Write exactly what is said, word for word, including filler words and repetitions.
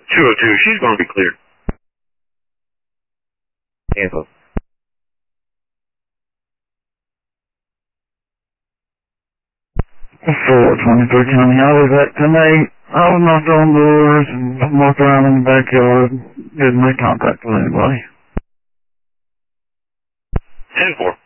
two oh two, she's going to be cleared. Info. four twenty-three County, I was at tonight. I was knocked on doors and walked around in the backyard. Didn't make contact with anybody. ten four.